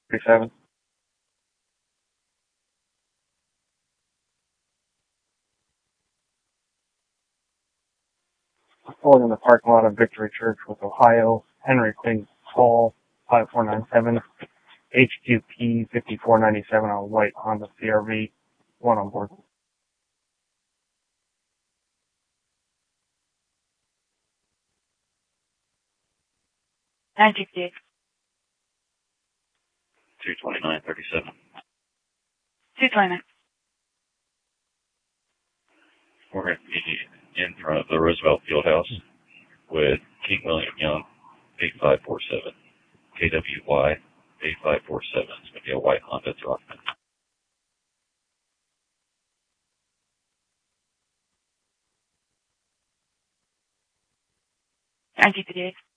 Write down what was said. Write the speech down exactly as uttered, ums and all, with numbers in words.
thirty-seven. Pulling in the parking lot of Victory Church with Ohio, Henry Quinn Hall, five four nine seven, H Q P fifty-four ninety-seven on white Honda C R V, one on board. Nine sixty-eight. two twenty-nine thirty-seven. two twenty-nine. We're going to be in front of the Roosevelt Fieldhouse with King William Young, eight five four seven. K W Y, eight five four seven. It's going to be a white Honda Throckman. Nine fifty-eight.